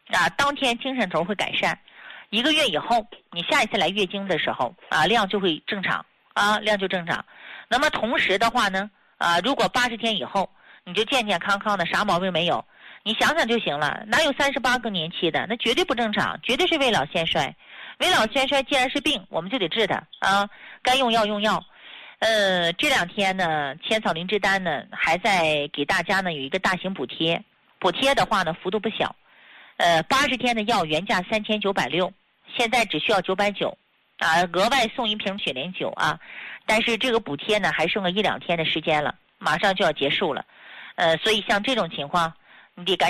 当天精神头会改善，1个月以后，你下一次来月经的时候量就会正常量就正常。那么同时的话呢如果80天以后，你就健健康康的，啥毛病没有，你想想就行了。哪有38更年期的？那绝对不正常，绝对是未老先衰。未老先衰既然是病，我们就得治它该用药用药。这2天呢，千草灵芝丹呢还在给大家呢有一个大型补贴，补贴的话呢幅度不小。80天的药原价3960，现在只需要990额外送1瓶雪莲酒但是这个补贴呢还剩个1-2天的时间了，马上就要结束了。所以像这种情况，你得赶紧